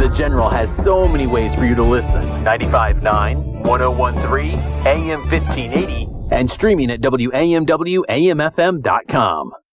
The General has so many ways for you to listen. 95.9, 101.3, AM 1580, and streaming at WAMWAMFM.com.